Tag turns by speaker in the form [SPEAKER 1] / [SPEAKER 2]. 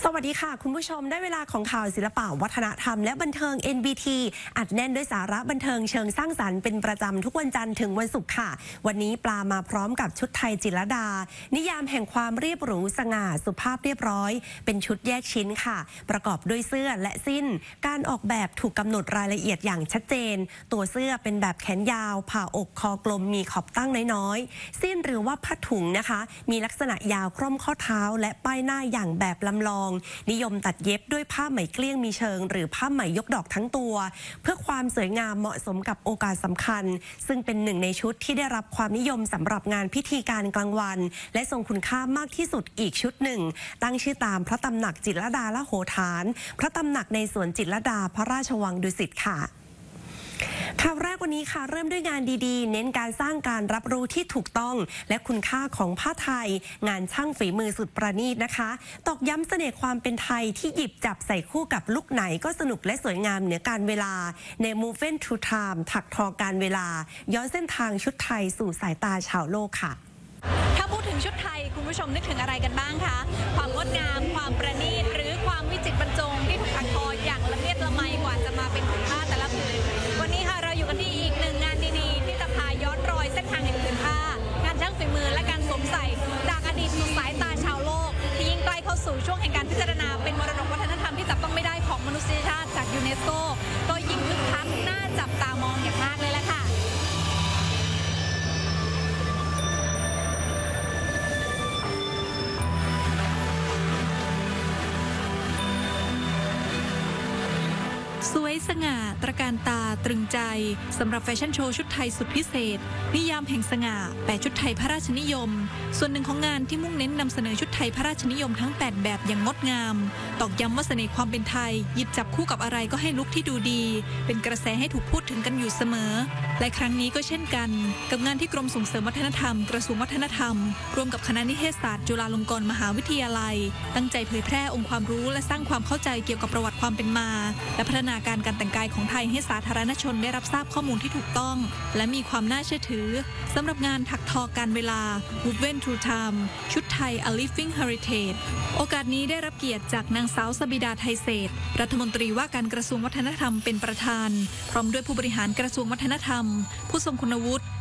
[SPEAKER 1] วัสดีค่ะคุณผู้ชมได้เวลาของข่าวศิลปะวัฒนธรรมและบันเทิง NBT อัดแน่นด้วยสาระบันเทิงเชิงสร้างสรรค์เป็นประจำทุกวันจันทร์ถึงวันศุกร์ค่ะวันนี้ปลามาพร้อมกับชุดไทยจิตรลดานิยามแห่งความเรียบหรูสง่าสุภาพเรียบร้อยเป็นชุดแยกชิ้นค่ะประกอบด้วยเสื้อและสิ้นการออกแบบถูกกำหนดรายละเอียดอย่างชัดเจนตัวเสื้อเป็นแบบแขนยาวผ่าอกคอกลมมีขอบตั้งน้อยๆสิ้นหรือว่าผ้าถุงนะคะมีลักษณะยาวคร่อมข้อเท้าและป้ายหน้าอย่างแบบลำลองนิยมตัดเย็บด้วยผ้าไหมเกลี้ยงมีเชิงหรือผ้าไหมยกดอกทั้งตัวเพื่อความสวยงามเหมาะสมกับโอกาสสำคัญซึ่งเป็นหนึ่งในชุดที่ได้รับความนิยมสำหรับงานพิธีการกลางวันและทรงคุณค่ามากที่สุดอีกชุดหนึ่งตั้งชื่อตามพระตำหนักจิตรลดาละโหฐานพระตำหนักในสวนจิตรลดาพระราชวังดุสิตค่ะข่าวแรกวันนี้ค่ะเริ่มด้วยงานดีๆเน้นการสร้างการรับรู้ที่ถูกต้องและคุณค่าของผ้าไทยงานช่างฝีมือสุดประณีตนะคะตอกย้ำเสน่ห์ความเป็นไทยที่หยิบจับใส่คู่กับลุคไหนก็สนุกและสวยงามเหนือการเวลาใน Movement to Time ถักทอการเวลาย้อนเส้นทางชุดไทยสู่สายตาชาวโลกค่ะ
[SPEAKER 2] ถ้าพูดถึงชุดไทยคุณผู้ชมนึกถึงอะไรกันบ้างคะความงดงามความประณีตหรือความวิจิตรบรรจงที่ถูกถักทออย่างละเมียดละไมกว่าจะมาเป็นผืนผ้าแต่ละผืนวันนี้ค่ะเราอยู่กันที่อีกหนึ่งงานดีๆที่จะพาย้อนรอยเส้นทางแห่งผืนผ้างานช่างฝีมือและการสวมใส่จากอดีตสู่สายตาชาวโลกที่ยิ่งใกล้เข้าสู่ช่วงแห่งการพิจารณาเป็นมรดกวัฒนธรรมที่จับต้องไม่ได้ของมนุษยชาติจากยูเนสโกก็ยิ่งคึกคักน่าจับตามองอย่างมากเลยแหละค่ะสวยสง่าตระการตาตรึงใจสำหรับแฟชั่นโชว์ชุดไทยสุดพิเศษนิยามแห่งสง่า8ชุดไทยพระราชนิยมส่วนหนึ่งของงานที่มุ่งเน้นนำเสนอชุดไทยพระราชนิยมทั้ง8แบบอย่างงดงามตอกย้ำว่าเสน่ห์ความเป็นไทยหยิบจับคู่กับอะไรก็ให้ลุคที่ดูดีเป็นกระแสให้ถูกพูดถึงกันอยู่เสมอและครั้งนี้ก็เช่นกันกับงานที่กรมส่งเสริมวัฒนธรรมกระทรวงวัฒนธรรมร่วมกับคณะนิเทศศาสตร์จุฬาลงกรณ์มหาวิทยาลัยตั้งใจเผยแพร่องค์ความรู้และสร้างความเข้าใจเกี่ยวกับประวัติความเป็นมาและพัฒนาการแต่งกายของไทยให้สาธารณชนได้รับทราบข้อมูลที่ถูกต้องและมีความน่าเชื่อถือสำหรับงานถักทอการเวลา Movement to Time ชุดไทย A Living Heritage โอกาสนี้ได้รับเกียรติจากนางสาวสบิดาไทยเศรษฐ์รัฐมนตรีว่าการกระทรวงวัฒนธรรมเป็นประธานพร้อมด้วยผู้บริหารกระทรวงวัฒนธรรมผู้ทรงคุณวุฒิ